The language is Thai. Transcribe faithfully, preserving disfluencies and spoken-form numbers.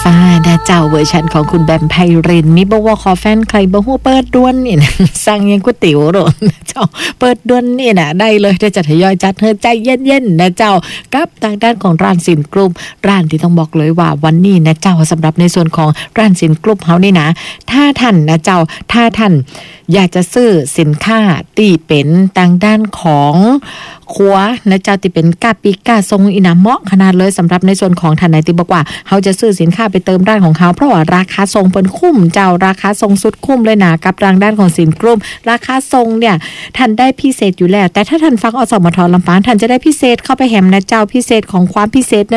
ฟ้านะเจ้าเวอร์ชันของคุณแบมไพรินมีบอกว่าขอแฟนใครบ่ฮู้เปิดด่วนนี่นะสั่งยังก๋วยเตี๋ยวโดนนะเจ้าเปิดด่วนนี่นะได้เลยเดี๋ยวจะทยอยจัดเฮอใจเย็นๆนะเจ้ากับทางด้านของร้านสินกลุ่มร้านที่ต้องบอกเลยว่าวันนี้นะเจ้าสำหรับในส่วนของร้านสินกลุ่มเฮานี่นะถ้าท่านนะเจ้าถ้าท่านอยากจะซื้อสินค้าที่เป็นทางด้านของครัวนะเจ้าที่เป็นกาปิกาทรงอินาเหมาะขนาดเลยสำหรับในส่วนของท่านไหนที่บอกว่าเขาจะซื้อสินค้าไปเติมร้านของเขาเพราะว่าราคาทรงเป็นคุ้มเจ้าราคาทรงสุดคุ้มเลยนะกับทางด้านของสินกลุ่มราคาทรงเนี่ยท่านได้พิเศษอยู่แล้วแต่ถ้าท่านฟังอสมทลำปางท่านจะได้พิเศษเข้าไปแหมนะเจ้าพิเศษของความพิเศษ